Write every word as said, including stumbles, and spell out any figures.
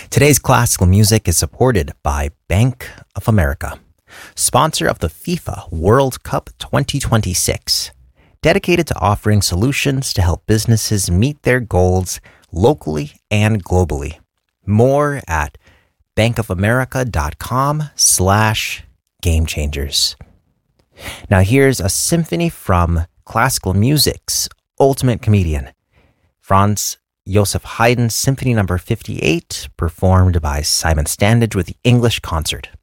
Today's classical music is supported by Bank of America, sponsor of the FIFA World Cup twenty twenty-six, dedicated to offering solutions to help businesses meet their goals locally and globally. More at bankofamerica.com slash game changers. Now here's a symphony from classical music's ultimate comedian, Franz Joseph Haydn's Symphony number fifty-eight, performed by Simon Standage with the English Concert.